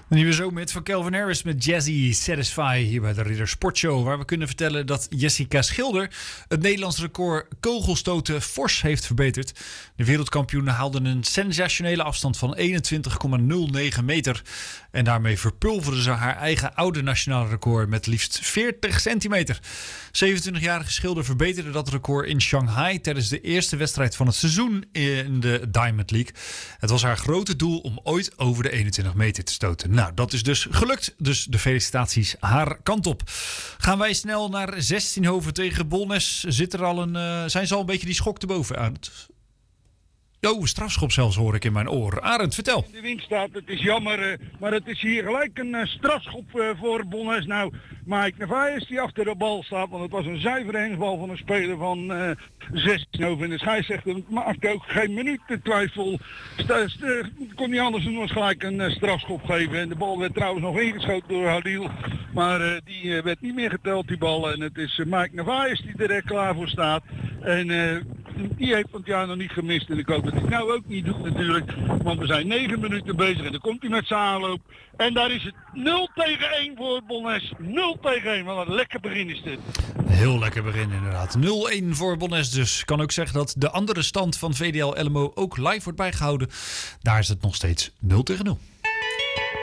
Een nieuwe zomerhit van Calvin Harris met Jazzy Satisfy hier bij de Ridder Sportshow. Waar we kunnen vertellen dat Jessica Schilder het Nederlands record kogelstoten fors heeft verbeterd. De wereldkampioenen haalden een sensationele afstand van 21,09 meter. En daarmee verpulverden ze haar eigen oude nationale record met liefst 40 centimeter. 27-jarige Schilder verbeterde dat record in Shanghai tijdens de eerste wedstrijd van het seizoen in de Diamond League. Het was haar grote doel om ooit over de 21 meter te stoten. Nou, dat is dus gelukt. Dus de felicitaties haar kant op. Gaan wij snel naar 16hoven tegen Bolnes. Zijn ze al een beetje die schok erboven aan? Oh, strafschop zelfs hoor ik in mijn oor. Arend, vertel. In de wind staat, het is jammer, maar het is hier gelijk een strafschop voor Bolnes. Nou, Mike Navaes die achter de bal staat, want het was een zuivere hensbal van een speler van 16hoven. En de scheidsrechter maakte ook geen minuut de twijfel. Kon niet anders doen dan gelijk een strafschop geven. En de bal werd trouwens nog ingeschoten door Halil. Maar die werd niet meer geteld, die bal. En het is Mike Navaes die er klaar voor staat. En die heeft van het jaar nog niet gemist. En ik hoop dat hij het nou ook niet doet natuurlijk. Want we zijn 9 minuten bezig en dan komt hij met zijn aanloop. En daar is het 0-1 voor Bolnes. 0-1. Wat een lekker begin is dit. Heel lekker begin inderdaad. 0-1 voor Bolnes dus. Kan ook zeggen dat de andere stand van VDL LMO ook live wordt bijgehouden. Daar is het nog steeds 0-0.